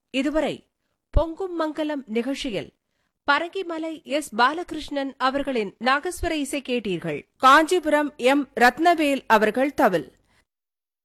இதுவரை பொங்கும் மங்கலம் நிகழ்ச்சியில் பரங்கிமலை எஸ். பாலகிருஷ்ணன் அவர்களின் நாகஸ்வர இசை கேட்டீர்கள். காஞ்சிபுரம் எம். ரத்னவேல் அவர்கள் தவில்.